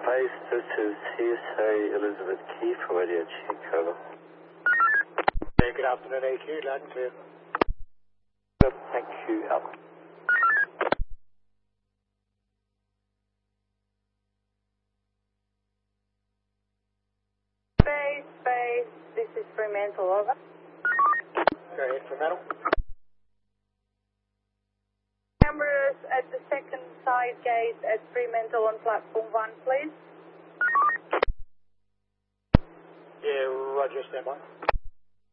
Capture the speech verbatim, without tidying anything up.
Base, this is Hearsay Elizabeth Key for Radio Check, over. Yeah, good afternoon, A Q, loud and clear. Good, thank you, out. Space, space, this is Fremantle, over. Go ahead, Fremantle. Cameras at the second side gate at Fremantle on platform one, please. Yeah, roger, stand by.